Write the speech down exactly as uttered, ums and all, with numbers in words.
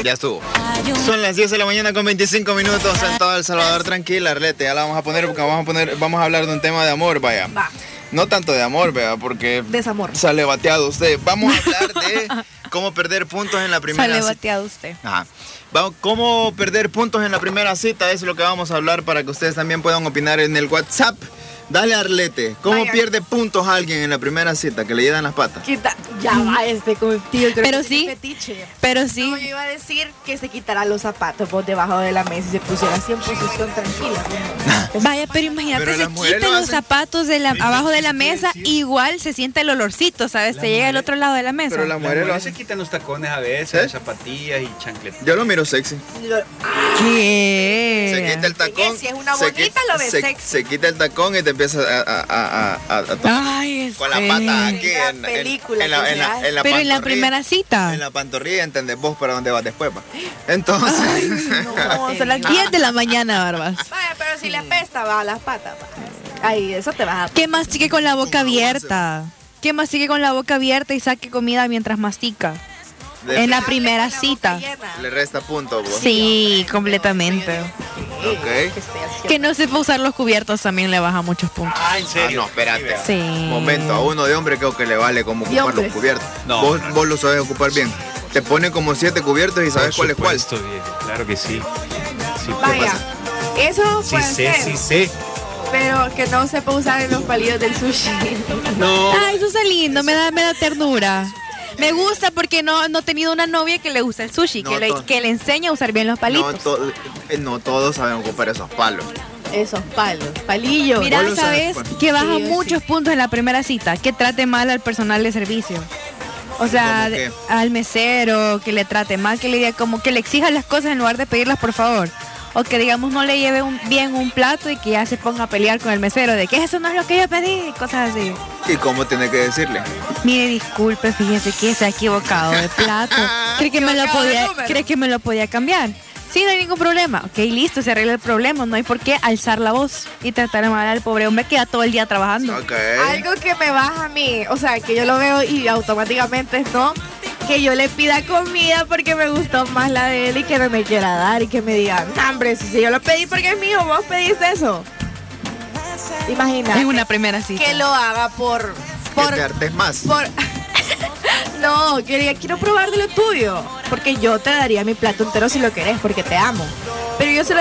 Ya estuvo. Son las diez de la mañana con veinticinco minutos en todo El Salvador. Tranquila, Arlete, ya la vamos a poner porque vamos a poner, vamos a hablar de un tema de amor, vaya. Va. No tanto de amor, vea, porque Desamor. sale bateado usted. Vamos a hablar de cómo perder puntos en la primera Sale cita. bateado usted. Ajá. Vamos, cómo perder puntos en la primera cita es lo que vamos a hablar para que ustedes también puedan opinar en el WhatsApp. Dale, Arlete, ¿cómo Vaya. pierde puntos alguien en la primera cita que le llegan las patas? Quita, ya va este con tío. creo Pero que sí. es fetiche. Pero sí. No, yo iba a decir que se quitara los zapatos por debajo de la mesa y se pusiera así en posición tranquila. como- Vaya, pero imagínate, Pero se las mujeres quita lo los hacen. zapatos de la, abajo de la mesa, igual se siente el olorcito, ¿sabes? Te llega al otro lado de la mesa. Pero las Las mujeres lo mujeres se hacen. quitan los tacones a veces, ¿Sí? las zapatillas y chancletas. Yo lo miro sexy. ¿Qué? Se quita el tacón. Si es una se bonita, quita- lo ves se, sexy. se quita el tacón y te empieza a, a, a, a- a- a- Ay, con la sí. pata aquí La en, en- película en la, que en se la- hace. en la Pero en la pantorrilla. primera cita. En la pantorrilla, ¿entendés vos para dónde vas después, pa? Entonces, No, son las diez de la mañana, Barbas. Vaya, pero si le pesta, va a las patas. va. Ay, eso te vas a... ¿Qué más sigue con la boca abierta? ¿Qué más sigue con la boca abierta y saque comida mientras mastica? de- En la Hable primera con la boca cita. llena. le resta punto, vos. Sí, completamente. Ok. ¿Qué estoy haciendo? Que no sepa usar los cubiertos también le baja muchos puntos. Ah, ¿en Ah, serio? no, espérate. Sí. Momento, a uno de hombre creo que le vale como De ocupar hombre. los cubiertos. No, vos, no, no. vos lo sabes ocupar bien. Te pone como siete cubiertos y sabes cuál es cuál. Por supuesto, viejo, claro que sí. Sí, Vaya, eso sí puede sé, ser, sí sé. pero que no sepa usar en los palillos del sushi. No. Ay, eso es lindo, me da, me da ternura. Me gusta porque no, no he tenido una novia que le gusta el sushi, No, que, le, to- que le enseña a usar bien los No, palitos. to- eh, no todos saben ocupar esos palos. Esos palos, palillos. Mira, Vos lo sabes, ¿sabes? pues. Que baja Sí, muchos sí. puntos en la primera cita, que trate mal al personal de servicio. O sea, ¿Cómo qué? de- al mesero, que le trate mal, que le diga como que le exija las cosas en lugar de pedirlas por favor. O que digamos no le lleve un- bien un plato y que ya se ponga a pelear con el mesero de que eso no es lo que yo pedí, y cosas así. ¿Y cómo tiene que decirle? Mire, disculpe, fíjese que se ha equivocado de plato. ¿Cree que me lo Equivocado de podía, número. cree que me lo podía cambiar? Sí, no hay ningún problema. Ok, listo, se arregla el problema. No hay por qué alzar la voz y tratar mal al pobre hombre que ya todo el día trabajando. Ok. Algo que me baja a mí, o sea, que yo lo veo y automáticamente no, que yo le pida comida porque me gustó más la de él y que no me quiera dar y que me digan, "No, hombre, si yo lo pedí porque es mío, vos pediste eso." Imagina. Es una primera cita. Que lo haga por... por Que te hartes más. por no, que diga, quiero probar de lo tuyo. Porque yo te daría mi plato entero si lo querés, porque te amo. Pero yo se lo